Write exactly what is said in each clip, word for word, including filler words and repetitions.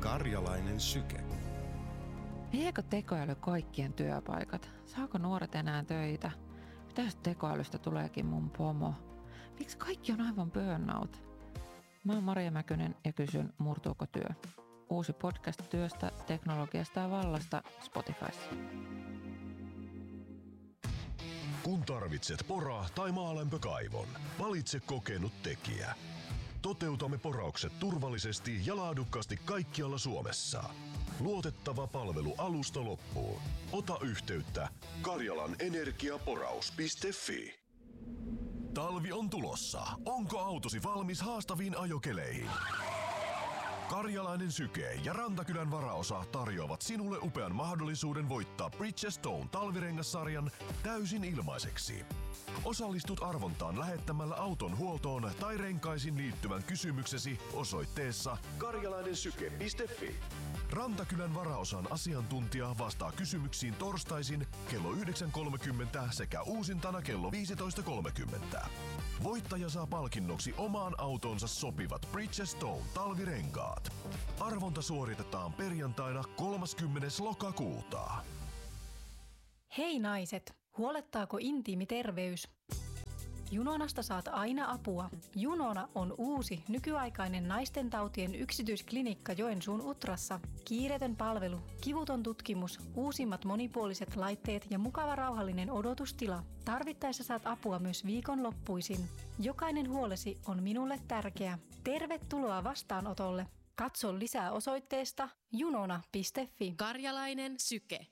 Karjalainen syke. Viekö tekoäly kaikkien työpaikat? Saako nuoret enää töitä? Mitä jos tekoälystä tuleekin mun pomo? Miksi kaikki on aivan burnout? Mä oon Maria Mäkynen ja kysyn, murtuuko työ? Uusi podcast työstä, teknologiasta ja vallasta Spotifyssa. Kun tarvitset pora- tai maalämpökaivon, valitse kokenut tekijä. Toteutamme poraukset turvallisesti ja laadukkaasti kaikkialla Suomessa. Luotettava palvelu alusta loppuun. Ota yhteyttä karjalanenergiaporaus piste fi. Talvi on tulossa. Onko autosi valmis haastaviin ajokeleihin? Karjalainen syke ja Rantakylän varaosa tarjoavat sinulle upean mahdollisuuden voittaa Bridgestone talvirengassarjan täysin ilmaiseksi. Osallistut arvontaan lähettämällä auton huoltoon tai renkaisiin liittyvän kysymyksesi osoitteessa karjalainensyke piste fi. Rantakylän varaosan asiantuntija vastaa kysymyksiin torstaisin kello yhdeksän kolmekymmentä sekä uusintana kello viisitoista kolmekymmentä. Voittaja saa palkinnoksi omaan autonsa sopivat Bridgestone talvirenkaat. Arvonta suoritetaan perjantaina kolmaskymmenes lokakuuta. Hei naiset, huolettaako intiimi terveys? Junonasta saat aina apua. Junona on uusi, nykyaikainen naistentautien yksityisklinikka Joensuun Utrassa. Kiireetön palvelu, kivuton tutkimus, uusimmat monipuoliset laitteet ja mukava rauhallinen odotustila. Tarvittaessa saat apua myös viikonloppuisin. Jokainen huolesi on minulle tärkeä. Tervetuloa vastaanotolle. Katso lisää osoitteesta junona piste fi. Karjalainen syke.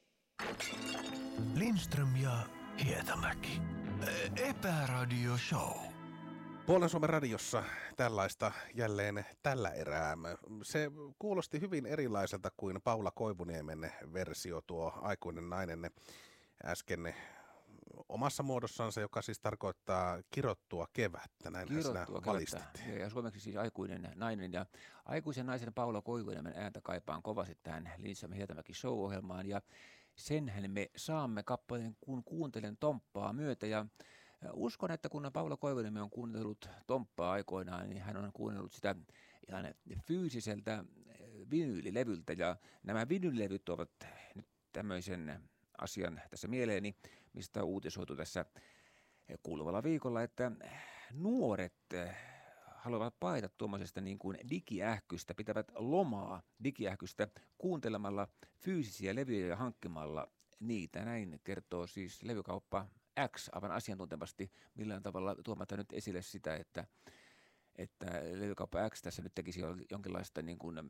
Lindström ja Hietamäki. Epäradio Show. Puolen Suomen radiossa tällaista jälleen tällä erää. Se kuulosti hyvin erilaiselta kuin Paula Koivuniemen versio, tuo aikuinen nainen äsken omassa muodossansa, joka siis tarkoittaa kirottua kevättä. Näin sinä valistit. Ja suomeksi siis aikuinen nainen. Ja aikuisen naisen Paula Koivuniemen ääntä kaipaan kovasti tähän Lindström Hietamäki Show-ohjelmaan. Ja senhän me saamme kappaleen, kun kuuntelen Tomppaa myötä. Ja uskon, että kun Paula Koivuniemi on kuunnellut Tomppaa aikoinaan, niin hän on kuunnellut sitä ihan fyysiseltä vinyylilevyltä. Ja nämä vinylilevyt ovat nyt tämmöisen asian tässä mieleeni, mistä on uutisoitu tässä kuuluvalla viikolla, että nuoret haluavat paeta tuommoisesta niin kuin digiähkystä, pitävät lomaa digiähkystä kuuntelemalla fyysisiä levyjä ja hankkimalla niitä. Näin kertoo siis levykauppa X aivan asiantuntevasti, millään tavalla tuomatta nyt esille sitä, että, että levykauppa X tässä nyt tekisi jonkinlaista niin kuin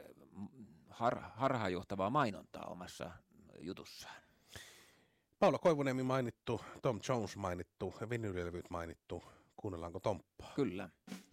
har, harhaanjohtavaa mainontaa omassa jutussaan. Paula Koivuniemi mainittu, Tom Jones mainittu, vinylilevyt mainittu. Kuunnellaanko Tomppaa? Kyllä.